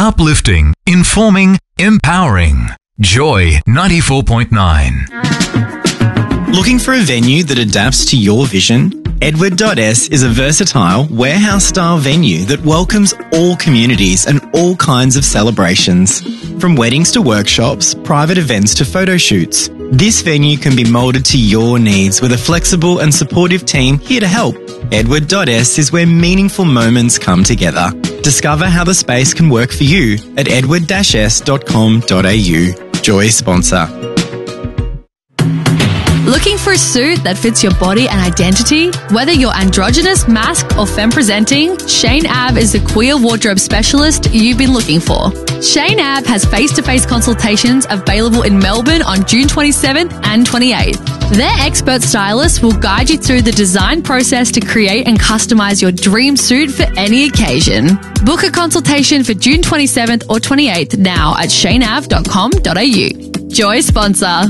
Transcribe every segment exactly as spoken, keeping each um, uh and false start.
Uplifting, informing, empowering. Joy ninety-four point nine. Looking for a venue that adapts to your vision? Edward dot S is a versatile, warehouse-style venue that welcomes all communities and all kinds of celebrations. From weddings to workshops, private events to photo shoots, this venue can be moulded to your needs with a flexible and supportive team here to help. Edward dot S is where meaningful moments come together. Discover how the space can work for you at edward dash s dot com dot a u. Joy sponsor. Looking for a suit that fits your body and identity? Whether you're androgynous, masked, or femme presenting, Shane Ave is the queer wardrobe specialist you've been looking for. Shane Ave has face-to-face consultations available in Melbourne on June twenty-seventh and twenty-eighth. Their expert stylists will guide you through the design process to create and customize your dream suit for any occasion. Book a consultation for June twenty-seventh or twenty-eighth now at shane ave dot com dot a u. Joy sponsor.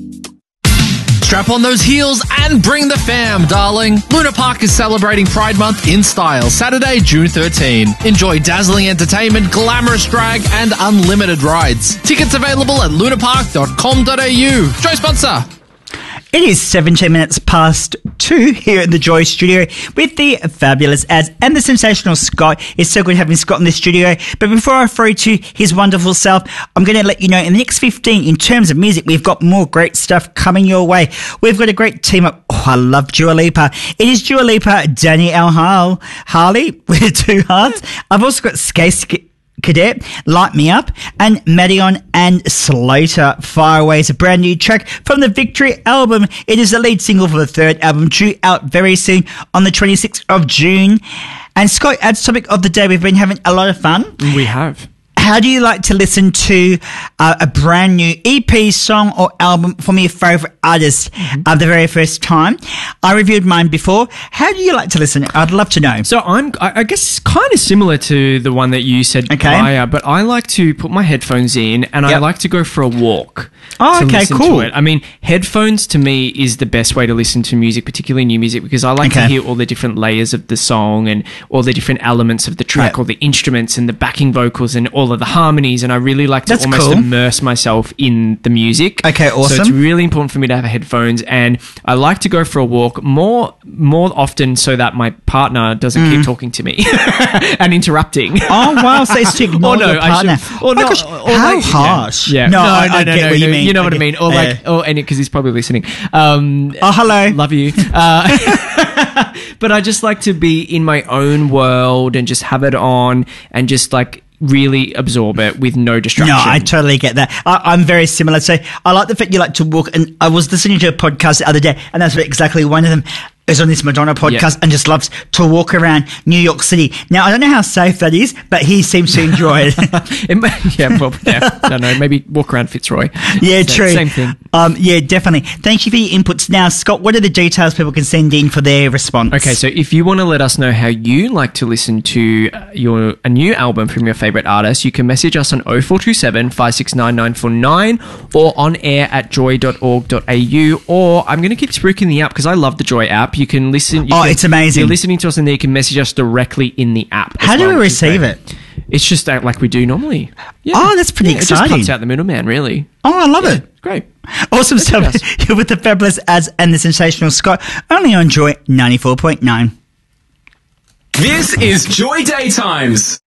Strap on those heels and bring the fam, darling. Luna Park is celebrating Pride Month in style, Saturday, June thirteenth. Enjoy dazzling entertainment, glamorous drag, and unlimited rides. Tickets available at luna park dot com dot a u. Joy sponsor. It is seventeen minutes past two here in the Joy studio with the fabulous Az and the sensational Scott. It's so good having Scott in the studio. But before I throw to his wonderful self, I'm going to let you know in the next fifteen, in terms of music, we've got more great stuff coming your way. We've got a great team up. Oh, I love Dua Lipa. It is Dua Lipa, Danny Elhal, Harley with two hearts. I've also got Skate Cadet, Light Me Up, and Madion and Slater, Far Away is a brand new track from the Victory album. It is the lead single for the third album, due out very soon on the twenty-sixth of June. And Scott, as topic of the day, we've been having a lot of fun. We have. How do you like to listen to uh, a brand new E P, song or album from your favourite artist mm-hmm. uh, the very first time? I reviewed mine before. How do you like to listen? I'd love to know. So I'm, I guess, kind of similar to the one that you said okay. prior, but I like to put my headphones in and yep. I like to go for a walk. Oh, to okay, listen cool. To it. I mean, headphones to me is the best way to listen to music, particularly new music, because I like okay. to hear all the different layers of the song and all the different elements of the track, yep. all the instruments and the backing vocals and all of the harmonies, and I really like to That's almost cool. immerse myself in the music. Okay, awesome. So it's really important for me to have headphones, and I like to go for a walk more more often so that my partner doesn't mm. keep talking to me and interrupting. Oh, wow, so it's to ignore oh, no, your partner. I should, or oh, no, gosh, or how like, harsh. Yeah. yeah. No, No, I, no, I no, get no, what no, you mean. You know what I mean? Or uh, like, or and because he's probably listening. Um, oh, hello. Love you. Uh, but I just like to be in my own world and just have it on and just like really absorb it with no distraction. No, I totally get that. I, I'm very similar. So I like the fact you like to walk, and I was listening to a podcast the other day, and that's exactly one of them is on this Madonna podcast, yep. and just loves to walk around New York City. Now, I don't know how safe that is, but he seems to enjoy it. it yeah, well, yeah, I don't know. Maybe walk around Fitzroy. Yeah, so, true. Same thing. Um, yeah, definitely. Thank you for your inputs. Now, Scott, what are the details people can send in for their response? Okay, so if you want to let us know how you like to listen to your a new album from your favourite artist, you can message us on oh four two seven, five six nine, nine four nine or on air at joy dot org dot a u, or I'm going to keep spruiking the app because I love the Joy app. You can listen. You oh, can, it's amazing. You're listening to us and then you can message us directly in the app. How do well, we receive it? It's just that like we do normally. Yeah. Oh, that's pretty yeah, exciting. It just cuts out the middleman, really. Oh, I love yeah, it. Great. Awesome stuff. You're with the fabulous Az and the sensational Scott, only on Joy ninety-four point nine. This is Joy Daytimes.